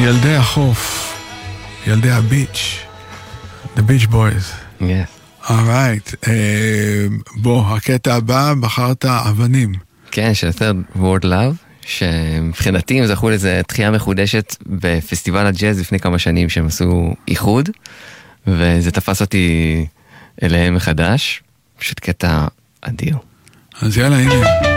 ילדי החוף, ילדי הביץ', The Beach Boys. Yeah. Alright, בוא, הקטע הבא, בחרת אבנים. כן, של Third World Love, שמבחינתי הם זכו לזה תחייה מחודשת בפסטיבל הג'אז לפני כמה שנים שהם עשו איחוד, וזה תפס אותי אליהם מחדש, פשוט קטע אדיר. אז יאללה, הנה.